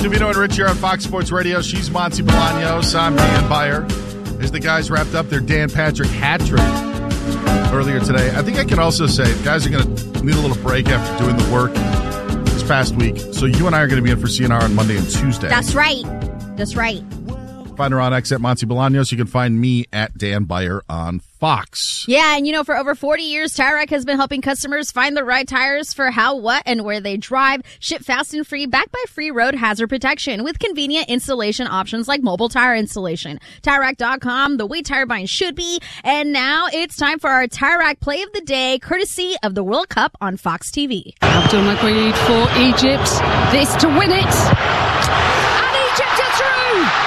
Covino and Rich here on Fox Sports Radio. She's Monty Bolaños. I'm Dan Beyer. As the guys wrapped up their Dan Patrick hat trick earlier today, I think I can also say guys are going to need a little break after doing the work this past week. So you and I are going to be in for CNR on Monday and Tuesday. That's right. That's right. Find her on X at Monty Bolaños. You can find me at Dan Beyer on Fox. Yeah, and for over 40 years, Tire Rack has been helping customers find the right tires for how, what, and where they drive. Ship fast and free, backed by free road hazard protection with convenient installation options like mobile tire installation. TireRack.com, the way tire buying should be. And now it's time for our Tire Rack Play of the Day, courtesy of the World Cup on Fox TV. Abdul Maghrib for Egypt. This to win it. And Egypt are through!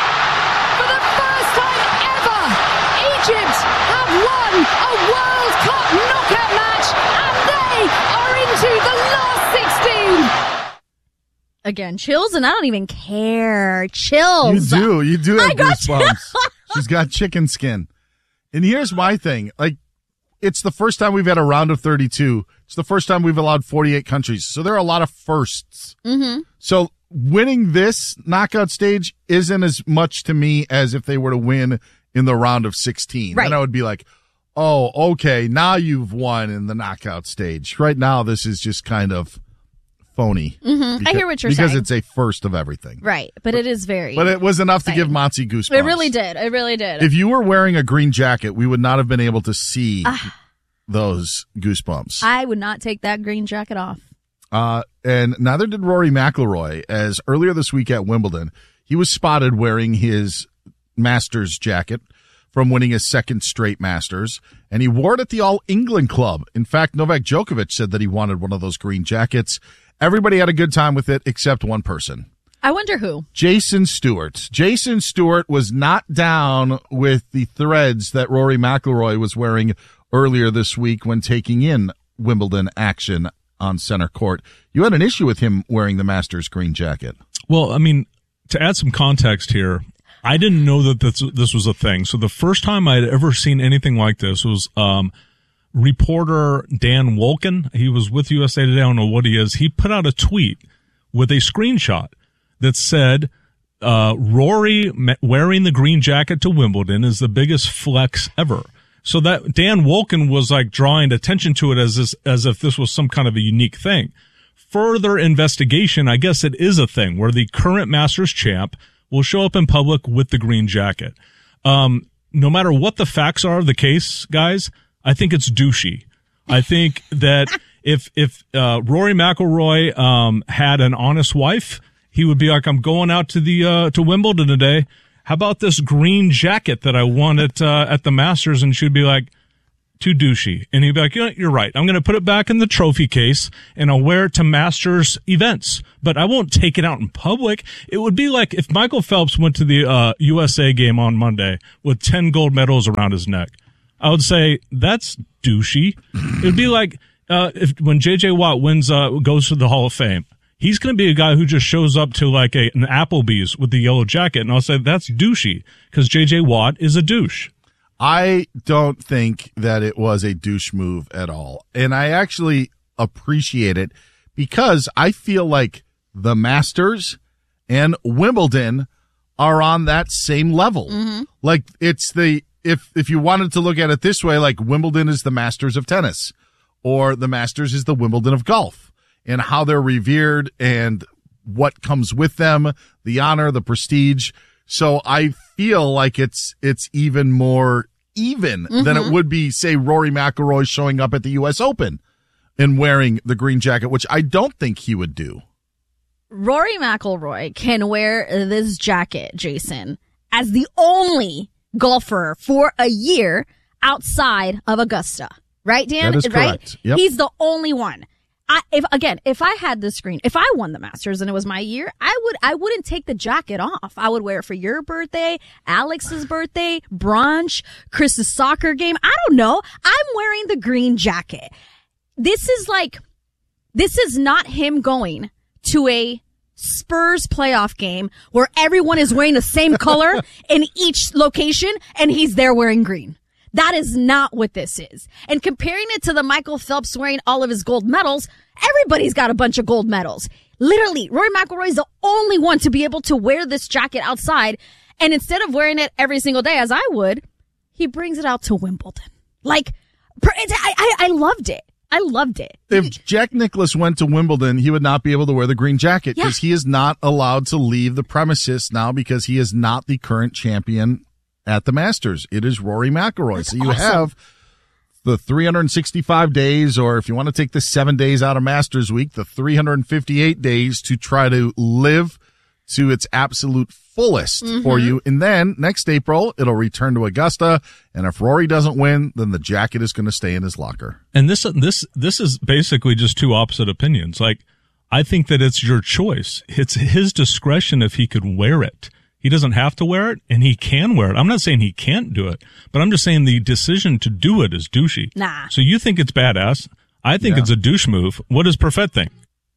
Egypt have won a World Cup knockout match, and they are into the last 16. Again, chills, and I don't even care. Chills. You do have goosebumps. She's got chicken skin. And here's my thing. It's the first time we've had a round of 32. It's the first time we've allowed 48 countries. So there are a lot of firsts. Mm-hmm. So winning this knockout stage isn't as much to me as if they were to win in the round of 16. Right. Then I would be like, oh, okay, now you've won in the knockout stage. Right now, this is just kind of phony. Mm-hmm. I hear what you're saying. Because it's a first of everything. Right, but it is very... But it was enough to give Monty goosebumps. It really did. It really did. If you were wearing a green jacket, we would not have been able to see those goosebumps. I would not take that green jacket off. And neither did Rory McIlroy, as earlier this week at Wimbledon, he was spotted wearing his Masters jacket from winning his second straight Masters, and he wore it at the All England Club. In fact, Novak Djokovic said that he wanted one of those green jackets. Everybody had a good time with it except one person. I wonder who. Jason Stewart. Jason Stewart was not down with the threads that Rory McIlroy was wearing earlier this week when taking in Wimbledon action on center court. You had an issue with him wearing the Masters green jacket. Well, I mean, to add some context here, I didn't know that this was a thing. So the first time I had ever seen anything like this was reporter Dan Wolken. He was with USA Today. I don't know what he is. He put out a tweet with a screenshot that said, Rory wearing the green jacket to Wimbledon is the biggest flex ever. So that Dan Wolken was like drawing attention to it as if this was some kind of a unique thing. Further investigation, I guess it is a thing where the current Masters champ will show up in public with the green jacket. No matter what the facts are of the case, guys, I think it's douchey. I think that if Rory McIlroy had an honest wife, he would be like, I'm going out to Wimbledon today. How about this green jacket that I won at the Masters? And she'd be like, too douchey. And he'd be like, you're right. I'm going to put it back in the trophy case and I'll wear it to Masters events, but I won't take it out in public. It would be like if Michael Phelps went to the USA game on Monday with 10 gold medals around his neck. I would say that's douchey. It would be like when J.J. Watt goes to the Hall of Fame. He's going to be a guy who just shows up to like an Applebee's with the yellow jacket, and I'll say that's douchey because J.J. Watt is a douche. I don't think that it was a douche move at all. And I actually appreciate it because I feel like the Masters and Wimbledon are on that same level. Mm-hmm. Like it's if you wanted to look at it this way, like Wimbledon is the Masters of tennis or the Masters is the Wimbledon of golf, and how they're revered and what comes with them, the honor, the prestige. So I feel like it's even more even than it would be, say, Rory McIlroy showing up at the U.S. Open and wearing the green jacket, which I don't think he would do. Rory McIlroy can wear this jacket, Jason, as the only golfer for a year outside of Augusta. Right, Dan? That is correct. Right? Yep. He's the only one. If I had the screen, if I won the Masters and it was my year, I wouldn't take the jacket off. I would wear it for your birthday, Alex's birthday, brunch, Chris's soccer game. I don't know. I'm wearing the green jacket. This is not him going to a Spurs playoff game where everyone is wearing the same color in each location and he's there wearing green. That is not what this is. And comparing it to the Michael Phelps wearing all of his gold medals, everybody's got a bunch of gold medals. Literally, Rory McIlroy is the only one to be able to wear this jacket outside. And instead of wearing it every single day as I would, he brings it out to Wimbledon. Like, I loved it. I loved it. If Jack Nicklaus went to Wimbledon, he would not be able to wear the green jacket because he is not allowed to leave the premises now because he is not the current champion at the Masters. It is Rory McIlroy. That's so you awesome. have the 365 days, or if you want to take the 7 days out of Masters week, the 358 days to try to live to its absolute fullest for you. And then next April, it'll return to Augusta. And if Rory doesn't win, then the jacket is going to stay in his locker. And this is basically just two opposite opinions. Like, I think that it's your choice. It's his discretion if he could wear it. He doesn't have to wear it, and he can wear it. I'm not saying he can't do it, but I'm just saying the decision to do it is douchey. Nah. So you think it's badass. I think it's a douche move. What does Perfett think?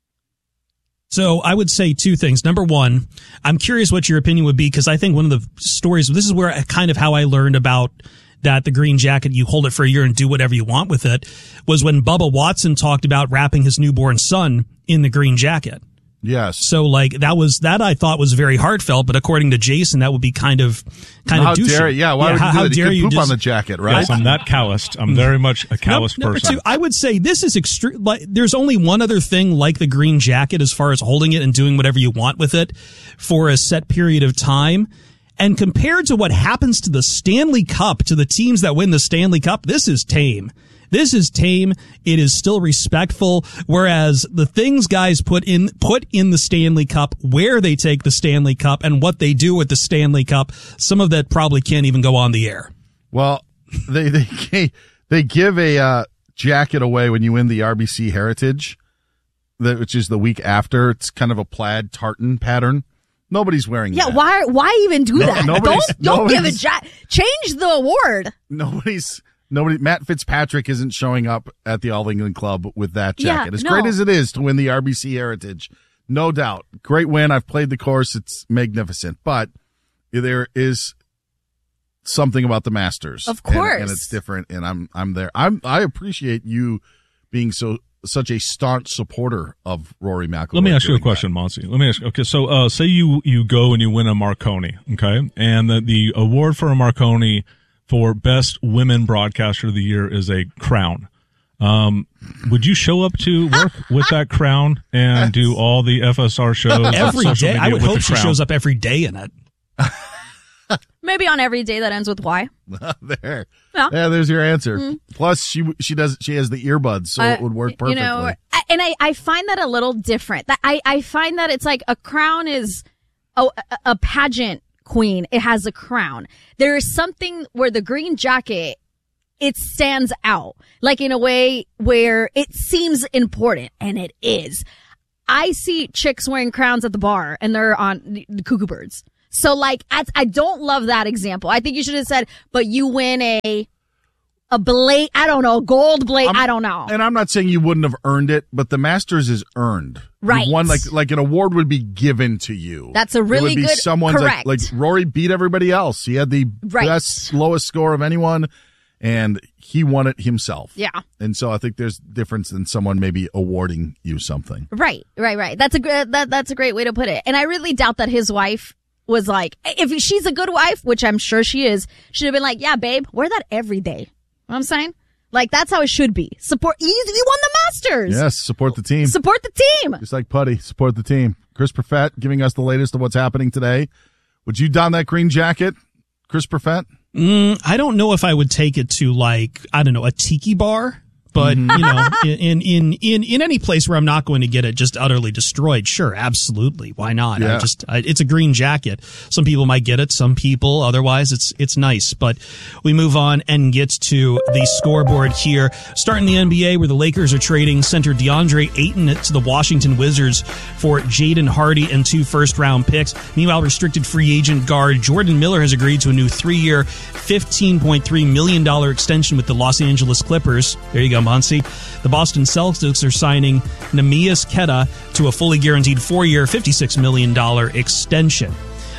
So I would say two things. Number one, I'm curious what your opinion would be, because I think one of the stories, this is where kind of how I learned about that the green jacket, you hold it for a year and do whatever you want with it, was when Bubba Watson talked about wrapping his newborn son in the green jacket. Yes. So like that I thought was very heartfelt, but according to Jason, that would be kind of douchey. Dare yeah, why would you do how that? dare You you could poop just, on the jacket, right? Yes, I'm that calloused. I'm very much a calloused Number person. two, I would say this is extreme. Like, there's only one other thing like the green jacket as far as holding it and doing whatever you want with it for a set period of time. And compared to what happens to the Stanley Cup, to the teams that win the Stanley Cup, this is tame. This is tame. It is still respectful. Whereas the things guys put in the Stanley Cup, where they take the Stanley Cup and what they do with the Stanley Cup, some of that probably can't even go on the air. Well, they give a jacket away when you win the RBC Heritage, which is the week after. It's kind of a plaid tartan pattern. Nobody's wearing that. Yeah, why even do that? Don't give a change the award. Nobody, Matt Fitzpatrick isn't showing up at the All England Club with that jacket. Great as it is to win the RBC Heritage, no doubt. Great win. I've played the course. It's magnificent. But there is something about the Masters. Of course. And it's different, and I'm there. I appreciate you being such a staunch supporter of Rory McIlroy. Let me ask you a question, Monty. Let me ask you. Okay, so say you go and you win a Marconi, okay? And the award for a Marconi for Best Women Broadcaster of the Year is a crown. Would you show up to work with that crown and do all the FSR shows every day? I would hope she crown? shows up every day in it. Maybe on every day that ends with Y. There. Yeah. Yeah, there's your answer. Plus, she has the earbuds, so it would work perfectly. And I find that a little different. I find that it's like a crown is a pageant queen. It has a crown. There is something where the green jacket, it stands out, like in a way where it seems important, and it is. I see chicks wearing crowns at the bar, and they're on the Cuckoo Birds. So like, I don't love that example. I think you should have said, but you win a blade, I don't know, gold blade, I don't know. And I'm not saying you wouldn't have earned it, but the Masters is earned. Right. One like an award would be given to you. That's a really it would be good, someone's correct. Like Rory beat everybody else. He had the best, lowest score of anyone, and he won it himself. Yeah. And so I think there's difference than someone maybe awarding you something. Right. That's a great way to put it. And I really doubt that his wife was like, if she's a good wife, which I'm sure she is, should have been like, yeah, babe, wear that every day. You know what I'm saying? Like, that's how it should be. Support. You won the Masters. Yes, support the team. Support the team. Just like Putty, support the team. Chris Perfett giving us the latest of what's happening today. Would you don that green jacket, Chris Perfett? I don't know if I would take it to, like, I don't know, a tiki bar. But, you know, in any place where I'm not going to get it just utterly destroyed, sure, absolutely. Why not? Yeah. It's a green jacket. Some people might get it, some people, otherwise it's nice. But we move on and get to the scoreboard here. Starting the NBA, where the Lakers are trading center DeAndre Ayton to the Washington Wizards for Jaden Hardy and 2 first-round picks. Meanwhile, restricted free agent guard Jordan Miller has agreed to a new 3-year, $15.3 million extension with the Los Angeles Clippers. There you go, Muncie. The Boston Celtics are signing Neemias Queta to a fully guaranteed 4-year, $56 million extension.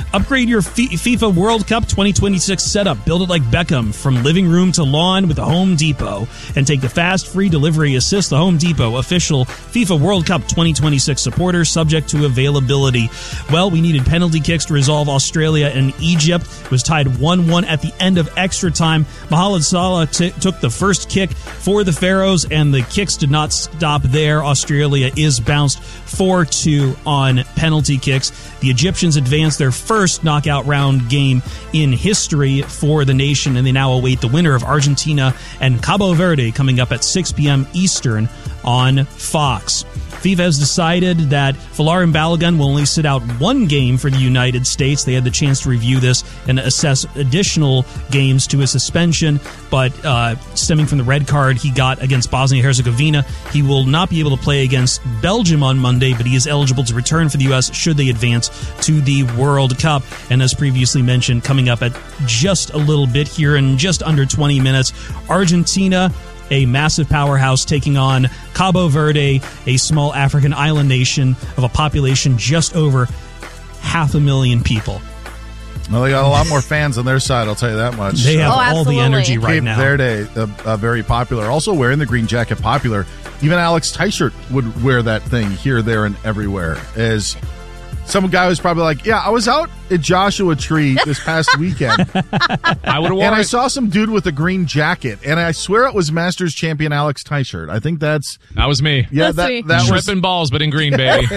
Upgrade your FIFA World Cup 2026 setup. Build it like Beckham from living room to lawn with the Home Depot. And take the fast, free delivery assist. The Home Depot, official FIFA World Cup 2026 supporter, subject to availability. Well, we needed penalty kicks to resolve Australia and Egypt. It was tied 1-1 at the end of extra time. Mohamed Salah took the first kick for the Pharaohs, and the kicks did not stop there. Australia is bounced 4-2 on penalty kicks. The Egyptians advanced their first knockout round game in history for the nation, and they now await the winner of Argentina and Cabo Verde coming up at 6 p.m. Eastern on Fox. FIFA has decided that Folarin Balogun will only sit out one game for the United States. They had the chance to review this and assess additional games to his suspension, but stemming from the red card he got against Bosnia-Herzegovina, he will not be able to play against Belgium on Monday, but he is eligible to return for the U.S. should they advance to the World Cup. And as previously mentioned, coming up at just a little bit here in just under 20 minutes, Argentina, a massive powerhouse, taking on Cabo Verde, a small African island nation of a population just over 500,000 people. Well, they got a lot more fans on their side, I'll tell you that much. They have all the energy right Cape now. Verde, very popular. Also wearing the green jacket, popular. Even Alex Teichert would wear that thing here, there, and everywhere. As some guy was probably like, yeah, I was out at Joshua Tree this past weekend. I would have worn and I it. saw some dude with a green jacket, and I swear it was Masters champion Alex Teichert. I think that was me. Yeah, That's me. that was Tripping balls, but in Green Bay.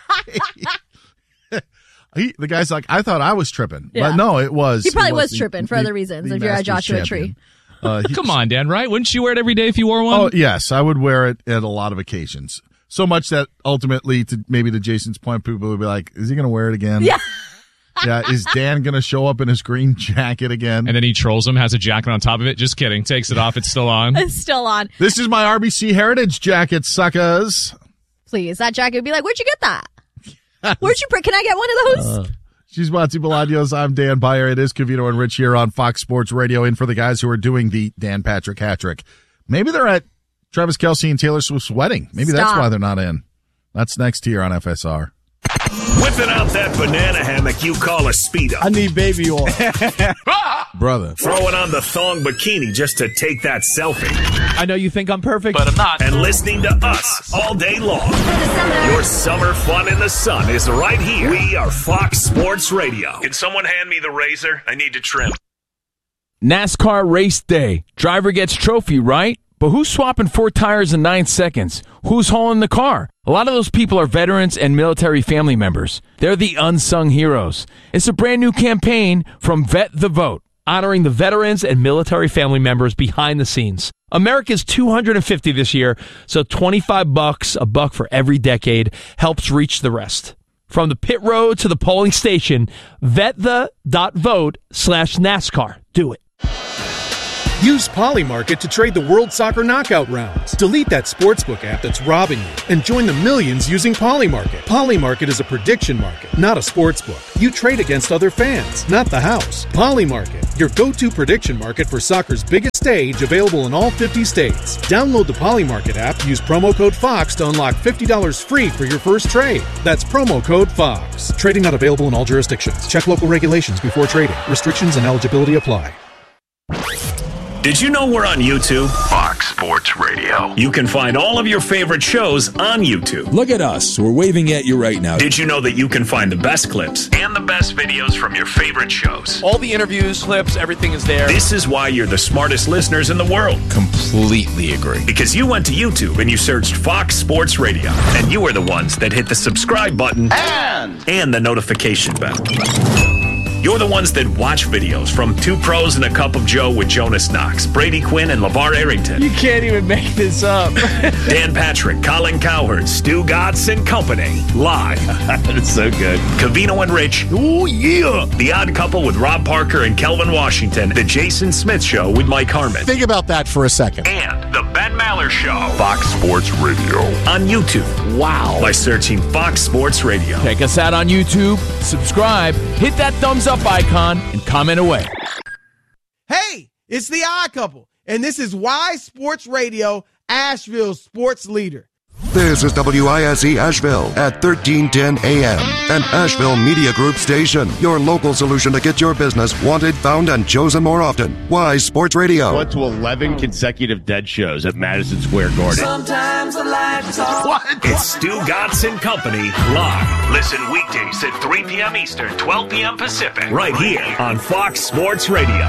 the guy's like, I thought I was tripping. Yeah. But no, it was. He probably it was tripping for other reasons if you're at Masters Joshua champion. Tree. Come on, Dan, right? Wouldn't you wear it every day if you wore one? Oh, yes. I would wear it at a lot of occasions. So much that ultimately, to Jason's point, people would be like, is he going to wear it again? Yeah. Yeah. Is Dan going to show up in his green jacket again? And then he trolls him, has a jacket on top of it. Just kidding. Takes it off. It's still on. It's still on. This is my RBC Heritage jacket, suckers. Please, that jacket would be like, where'd you get that? Where'd you Can I get one of those? She's Monty Bolaños. I'm Dan Beyer. It is Covino and Rich here on Fox Sports Radio. In for the guys who are doing the Dan Patrick hat trick. Maybe they're at Travis Kelce and Taylor Swift's wedding. Maybe that's Stop. why they're not in. That's next here on FSR. Whipping out that banana hammock you call a Speedo. I need baby oil. Brother. Throwing on the thong bikini just to take that selfie. I know you think I'm perfect, But I'm not. And listening to us all day long. Your summer fun in the sun is right here. We are Fox Sports Radio. Can someone hand me the razor? I need to trim. NASCAR race day. Driver gets trophy, right? But who's swapping 4 tires in 9 seconds? Who's hauling the car? A lot of those people are veterans and military family members. They're the unsung heroes. It's a brand new campaign from Vet the Vote, honoring the veterans and military family members behind the scenes. America's 250 this year, so $25, $1 for every decade, helps reach the rest. From the pit road to the polling station, VetThe.vote/NASCAR. Do it. Use Polymarket to trade the World Soccer Knockout rounds. Delete that sportsbook app that's robbing you and join the millions using Polymarket. Polymarket is a prediction market, not a sportsbook. You trade against other fans, not the house. Polymarket, your go-to prediction market for soccer's biggest stage, available in all 50 states. Download the Polymarket app, use promo code FOX to unlock $50 free for your first trade. That's promo code FOX. Trading not available in all jurisdictions. Check local regulations before trading. Restrictions and eligibility apply. Did you know we're on YouTube? Fox Sports Radio. You can find all of your favorite shows on YouTube. Look at us. We're waving at you right now. Did you know that you can find the best clips and the best videos from your favorite shows? all the interviews, clips, everything is there. This is why you're the smartest listeners in the world. Completely agree. Because you went to YouTube and you searched Fox Sports Radio. And you are the ones that hit the subscribe button and the notification bell. You're the ones that watch videos from Two Pros and a Cup of Joe with Jonas Knox, Brady Quinn, and LeVar Arrington. You can't even make this up. Dan Patrick, Colin Cowherd, Stu Gatz and Company. Live. That's so good. Covino and Rich. Oh, yeah. The Odd Couple with Rob Parker and Kelvin Washington. The Jason Smith Show with Mike Harmon. Think about that for a second. And The Ben Maller Show. Fox Sports Radio. On YouTube. Wow. By searching Fox Sports Radio. Check us out on YouTube, subscribe, hit that thumbs up icon, and comment away. Hey, it's the Odd Couple, and this is Why Sports Radio, Asheville's sports leader. This is WISE Asheville at 1310 AM, an Asheville Media Group station. Your local solution to get your business wanted, found, and chosen more often. Wise Sports Radio. Went to 11 consecutive Dead shows at Madison Square Garden. Sometimes the lights off. What? It's Stu Gatz and Company live. Listen weekdays at 3 p.m. Eastern, 12 p.m. Pacific, right here on Fox Sports Radio.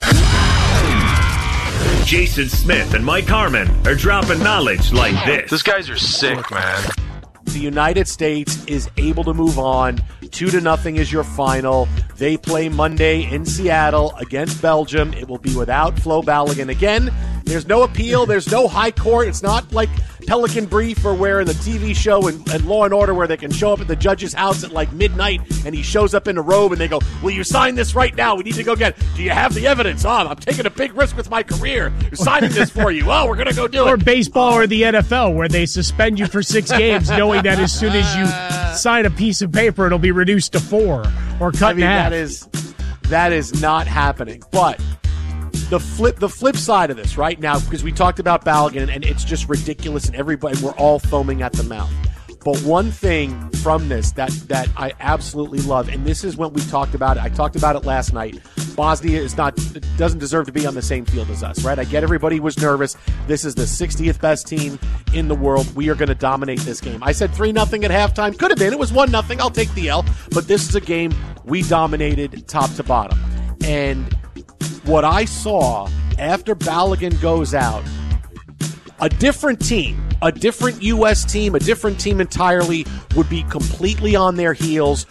Jason Smith and Mike Harmon are dropping knowledge like this. These guys are sick, man. The United States is able to move on. 2-0 is your final. They play Monday in Seattle against Belgium. It will be without Flo Balogun again. There's no appeal. There's no high court. It's not like Pelican Brief or where in the TV show and Law and Order where they can show up at the judge's house at like midnight and he shows up in a robe and they go, will you sign this right now? We need to go get it. Do you have the evidence? I'm taking a big risk with my career. We're signing this for you. Oh, we're going to go do it. Or baseball or the NFL where they suspend you for 6 games knowing that as soon as you sign a piece of paper, it'll be reduced to 4 or cut in half. That is not happening. But the flip side of this right now, because we talked about Balogun and it's just ridiculous and we're all foaming at the mouth. But one thing from this that I absolutely love, and this is when we talked about it. I talked about it last night. Bosnia doesn't deserve to be on the same field as us, right? I get everybody was nervous. This is the 60th best team in the world. We are going to dominate this game. I said 3-0 at halftime. Could have been. It was 1-0. I'll take the L. But this is a game we dominated top to bottom. And what I saw after Balogun goes out, a different team, a different U.S. team, a different team entirely would be completely on their heels,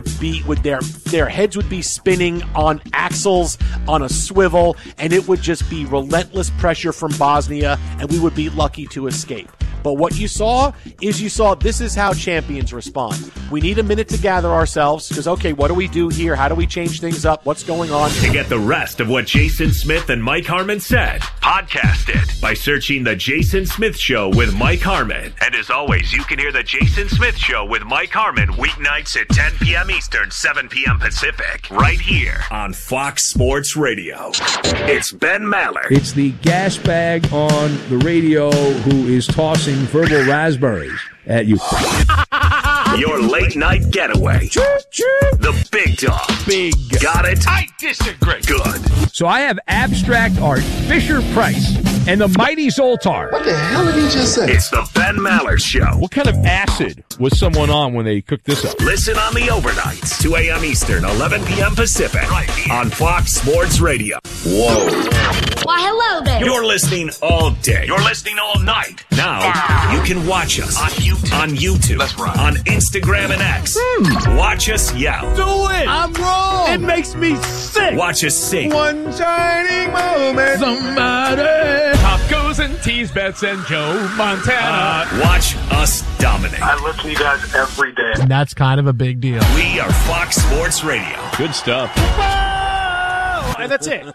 their heads would be spinning on axles on a swivel, and it would just be relentless pressure from Bosnia, and we would be lucky to escape. But what you saw this is how champions respond. We need a minute to gather ourselves because, okay, what do we do here? How do we change things up? What's going on? To get the rest of what Jason Smith and Mike Harmon said, podcast it by searching The Jason Smith Show with Mike Harmon. And as always, you can hear The Jason Smith Show with Mike Harmon weeknights at 10 p.m. Eastern, 7 p.m. Pacific, right here on Fox Sports Radio. It's Ben Maller. It's the gas bag on the radio who is tossing verbal raspberries at you. Your late night getaway. The big dog. Big. Got it? I disagree. Good. So I have abstract art, Fisher-Price, and the mighty Zoltar. What the hell did he just say? It's the Ben Maller Show. What kind of acid was someone on when they cooked this up? Listen on the overnights, 2 a.m. Eastern, 11 p.m. Pacific, right here on Fox Sports Radio. Whoa. Why, hello there. You're listening all day. You're listening all night. Now, you can watch us on YouTube. That's right. On Instagram and X. Watch us yell. Do it. I'm wrong. It makes me sick. Watch us sing. One shining moment. Somebody. Tacos and teas, Bets and Joe Montana. Watch us dominate. I listen to you guys every day. And that's kind of a big deal. We are Fox Sports Radio. Good stuff. And that's it.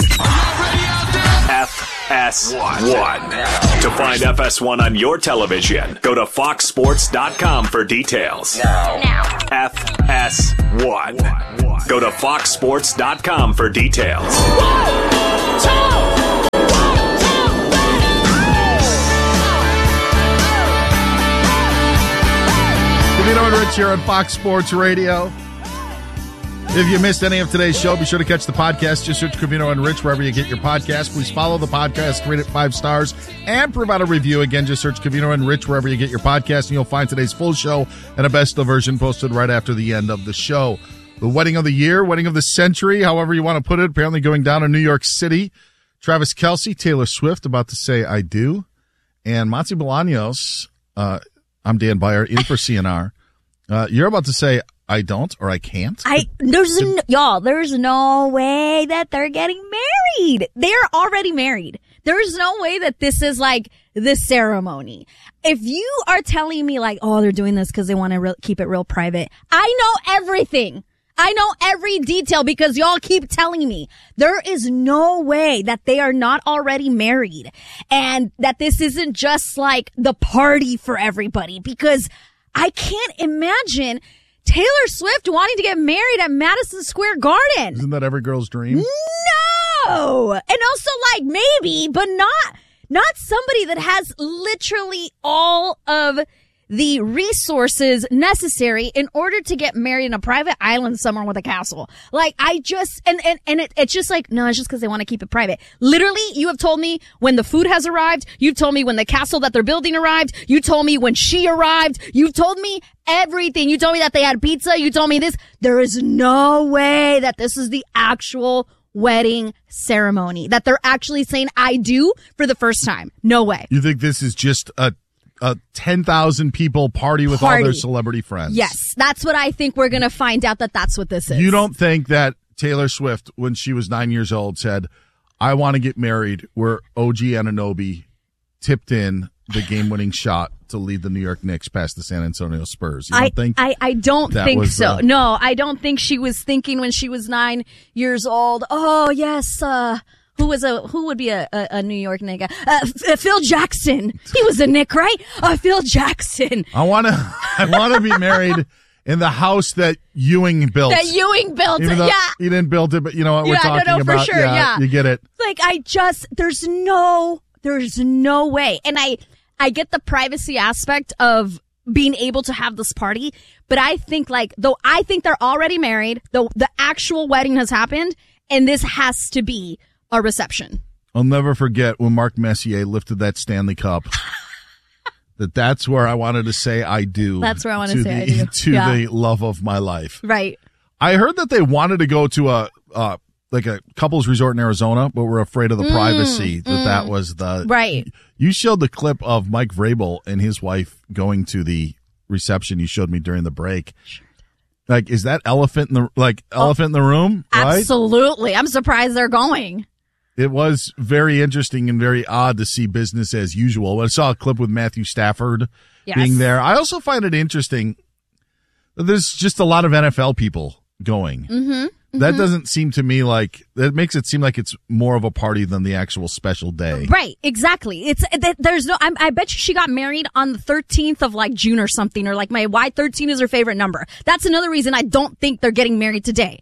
FS1. To find FS1 on your television, go to foxsports.com for details. Now. FS1. Go to foxsports.com for details. Covino and Rich here on Fox Sports Radio. If you missed any of today's show, be sure to catch the podcast. Just search Covino and Rich wherever you get your podcast. Please follow the podcast, rate it 5 stars, and provide a review. Again, just search Covino and Rich wherever you get your podcast, and you'll find today's full show and a best of version posted right after the end of the show. The wedding of the year, wedding of the century, however you want to put it, apparently going down in New York City. Travis Kelce, Taylor Swift about to say I do, and Monty Bolaños. I'm Dan Beyer in for CNR. You're about to say I don't or I can't. There's no way that they're getting married. They're already married. There's no way that this is like the ceremony. If you are telling me like, oh, they're doing this because they want to keep it real private, I know everything. I know every detail because y'all keep telling me. There is no way that they are not already married and that this isn't just like the party for everybody, because I can't imagine Taylor Swift wanting to get married at Madison Square Garden. Isn't that every girl's dream? No! And also like maybe, but not not somebody that has literally all of the resources necessary in order to get married in a private island somewhere with a castle. Like, I just, it's just like, no, it's just because they want to keep it private. Literally, you have told me when the food has arrived. You've told me when the castle that they're building arrived. You told me when she arrived. You've told me everything. You told me that they had pizza. You told me this. There is no way that this is the actual wedding ceremony, that they're actually saying I do for the first time. No way. You think this is just a 10,000 people party with all their celebrity friends? Yes, that's what I think. We're going to find out that that's what this is. You don't think that Taylor Swift, when she was 9 years old, said, I want to get married, where OG Anunoby tipped in the game-winning shot to lead the New York Knicks past the San Antonio Spurs? You don't think I don't think so. No, I don't think she was thinking when she was 9 years old, oh, yes, who would be a New York nigga? Phil Jackson. He was a Knick, right? Phil Jackson. I want to be married in the house that Ewing built. That Ewing built. Yeah. He didn't build it, but you know what we're talking about. For sure, yeah. You get it. Like, there's no way. And I get the privacy aspect of being able to have this party, but I think though I think they're already married, though the actual wedding has happened, and this has to be a reception. I'll never forget when Marc Messier lifted that Stanley Cup. That's where I wanted to say I do. That's where I want to say I do. To the love of my life. Right. I heard that they wanted to go to a couples resort in Arizona, but were afraid of the privacy. That was the right. You showed the clip of Mike Vrabel and his wife going to the reception. You showed me during the break. Like, is that elephant in the room? Right? Absolutely. I'm surprised they're going. It was very interesting and very odd to see business as usual. I saw a clip with Matthew Stafford being there. I also find it interesting that there's just a lot of NFL people going. Mm-hmm. That doesn't seem to me that makes it seem like it's more of a party than the actual special day. Right, exactly. I bet you she got married on the 13th of June or something, or why 13 is her favorite number. That's another reason I don't think they're getting married today.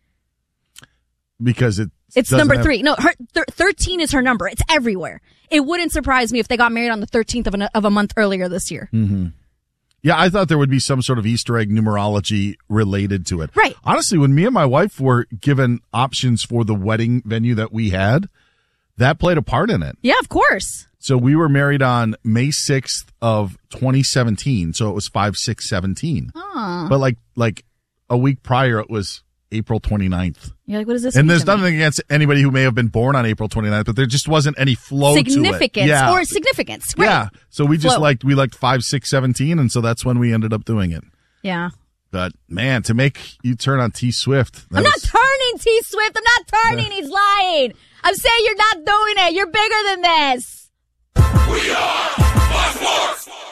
Because it's number 3. No, her 13 is her number. It's everywhere. It wouldn't surprise me if they got married on the 13th of a month earlier this year. Mm-hmm. Yeah, I thought there would be some sort of Easter egg numerology related to it. Right. Honestly, when me and my wife were given options for the wedding venue that we had, that played a part in it. Yeah, of course. So we were married on May 6th of 2017. So it was 5/6/17. But like a week prior, it was April 29th. You're like, what does this mean? And there's nothing against anybody who may have been born on April 29th, but there just wasn't any flow to it. Significance. Right. Yeah. So we just liked 5/6/17, and so that's when we ended up doing it. Yeah. But man, to make you turn on T Swift. I'm not turning T Swift. I'm not turning. He's lying. I'm saying you're not doing it. You're bigger than this. We are Fox Sports.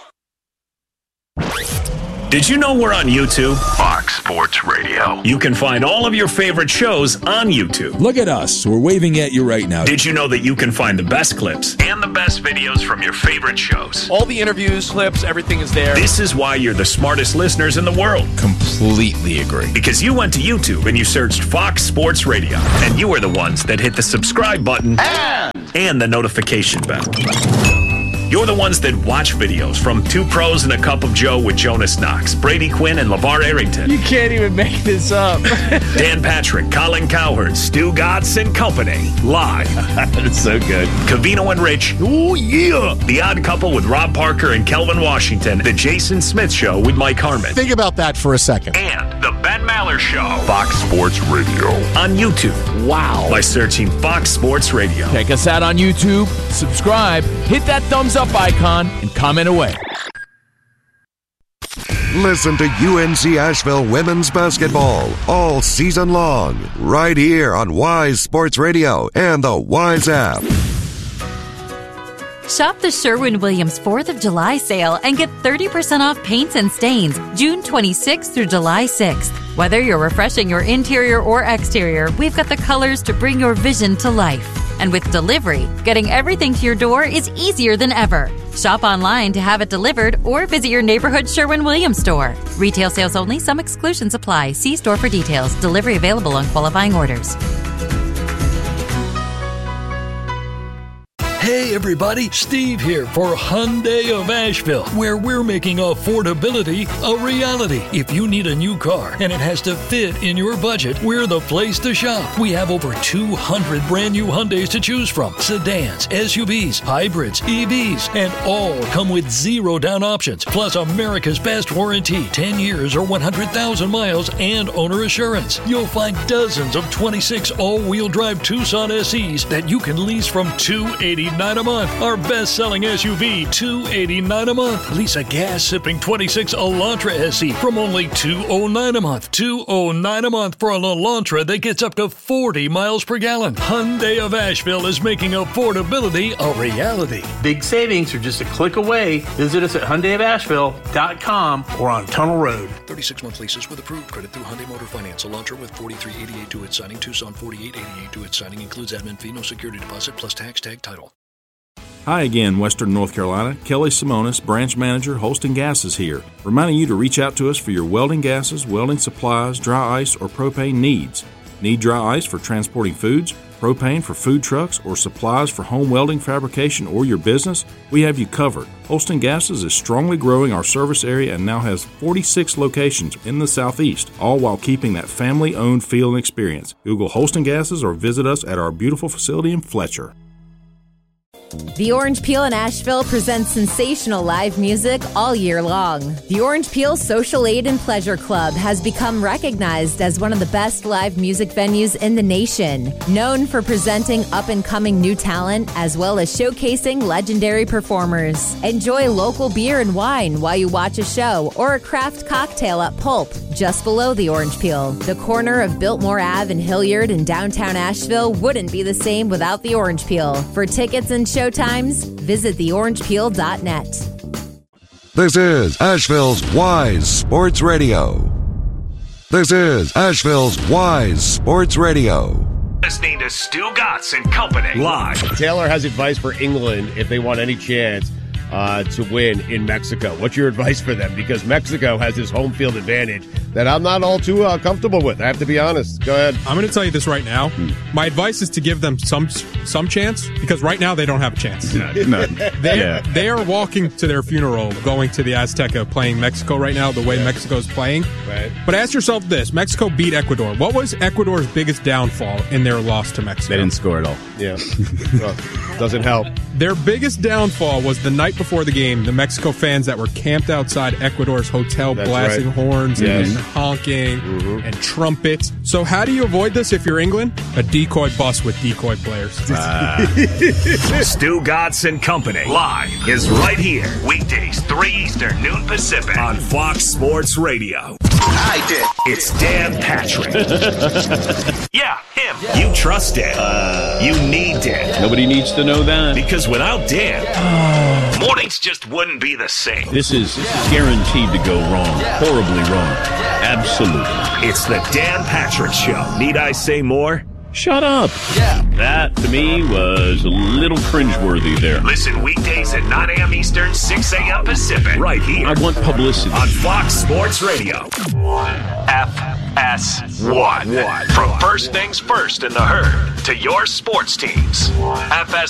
Did you know we're on YouTube? Fox Sports Radio. You can find all of your favorite shows on YouTube. Look at us. We're waving at you right now. Did you know that you can find the best clips and the best videos from your favorite shows? All the interviews, clips, everything is there. This is why you're the smartest listeners in the world. Completely agree. Because you went to YouTube and you searched Fox Sports Radio. And you are the ones that hit the subscribe button and the notification bell. You're the ones that watch videos from Two Pros and a Cup of Joe with Jonas Knox, Brady Quinn, and LeVar Arrington. You can't even make this up. Dan Patrick, Colin Cowherd, Stu Gatz, and company. Live. That's so good. Covino and Rich. Oh, yeah. The Odd Couple with Rob Parker and Kelvin Washington. The Jason Smith Show with Mike Harmon. Think about that for a second. And The Ben Maller Show. Fox Sports Radio. On YouTube. Wow. By searching Fox Sports Radio. Check us out on YouTube. Subscribe. Hit that thumbs up icon and comment away. Listen to UNC Asheville women's basketball all season long, right here on Wise Sports Radio and the Wise app. Shop the Sherwin-Williams 4th of July sale and get 30% off paints and stains June 26th through July 6th. Whether you're refreshing your interior or exterior, we've got the colors to bring your vision to life. And with delivery, getting everything to your door is easier than ever. Shop online to have it delivered or visit your neighborhood Sherwin-Williams store. Retail sales only. Some exclusions apply. See store for details. Delivery available on qualifying orders. Hey everybody, Steve here for Hyundai of Asheville, where we're making affordability a reality. If you need a new car and it has to fit in your budget, we're the place to shop. We have over 200 brand new Hyundais to choose from. Sedans, SUVs, hybrids, EVs, and all come with 0 down options. Plus America's best warranty, 10 years or 100,000 miles and owner assurance. You'll find dozens of 26 all-wheel drive Tucson SEs that you can lease from $289 a month. Our best-selling SUV, $289 a month. Lease a gas-sipping 26 Elantra SE from only $209 a month. $209 a month for an Elantra that gets up to 40 miles per gallon. Hyundai of Asheville is making affordability a reality. Big savings are just a click away. Visit us at HyundaiofAsheville.com or on Tunnel Road. 36-month leases with approved credit through Hyundai Motor Finance. Elantra with $43.88 to its signing. Tucson $48.88 to its signing. Includes admin fee, no security deposit, plus tax tag title. Hi again, Western North Carolina. Kelly Simonis, Branch Manager, Holston Gases here, reminding you to reach out to us for your welding gases, welding supplies, dry ice, or propane needs. Need dry ice for transporting foods, propane for food trucks, or supplies for home welding fabrication or your business? We have you covered. Holston Gases is strongly growing our service area and now has 46 locations in the Southeast, all while keeping that family-owned feel and experience. Google Holston Gases or visit us at our beautiful facility in Fletcher. The Orange Peel in Asheville presents sensational live music all year long. The Orange Peel Social Aid and Pleasure Club has become recognized as one of the best live music venues in the nation, known for presenting up-and-coming new talent as well as showcasing legendary performers. Enjoy local beer and wine while you watch a show or a craft cocktail at Pulp, just below the Orange Peel. The corner of Biltmore Ave and Hilliard in downtown Asheville wouldn't be the same without the Orange Peel. For tickets and showtimes, visit theorangepeel.net. This is Asheville's Wise Sports Radio. This is Asheville's Wise Sports Radio. Listening to Stu Gatz and Company live. Taylor has advice for England if they want any chance to win in Mexico. What's your advice for them? Because Mexico has this home field advantage that I'm not all too comfortable with. I have to be honest. Go ahead. I'm going to tell you this right now. My advice is to give them some chance, because right now they don't have a chance. They are walking to their funeral going to the Azteca playing Mexico right now, the way Mexico's playing. Right. But ask yourself this. Mexico beat Ecuador. What was Ecuador's biggest downfall in their loss to Mexico? They didn't score at all. Yeah. Well, doesn't help. Their biggest downfall was the night before the game, the Mexico fans that were camped outside Ecuador's hotel blasting horns and honking and trumpets. So how do you avoid this if you're England? A decoy bus with decoy players. Stu Gatz and Company live is right here. Weekdays, 3 Eastern, noon Pacific on Fox Sports Radio. I did. It's Dan Patrick. Yeah, him. Yeah. You trust Dan. You need Dan. Nobody needs to know that. Because without Dan, mornings just wouldn't be the same. This is guaranteed to go wrong. Horribly wrong. Absolutely. It's the Dan Patrick Show. Need I say more? Shut up. Yeah. That, to me, was a little cringeworthy there. Listen weekdays at 9 a.m. Eastern, 6 a.m. Pacific. Right here. I want publicity. On Fox Sports Radio. FS1. From first things first in the herd to your sports teams. FS